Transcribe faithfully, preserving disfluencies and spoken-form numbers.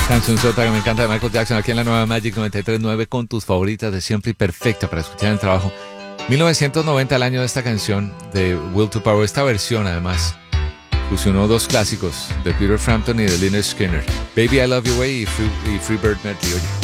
Canción sota que me encanta de Michael Jackson aquí en la nueva Magic noventa y tres punto nueve con tus favoritas de siempre y perfecta para escuchar en el trabajo. mil novecientos noventa, el año de esta canción de Will to Power. Esta versión además fusionó dos clásicos de Peter Frampton y de Lynyrd Skynyrd, Baby I Love Your Way y Free, y Free Bird Medley. Oye,